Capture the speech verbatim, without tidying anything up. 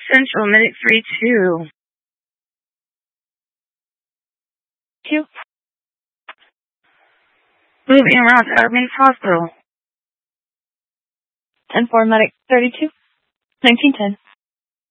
Central, medic three two. Two. Moving around to Outer Banks Hospital. ten four, medic thirty-two. nineteen ten.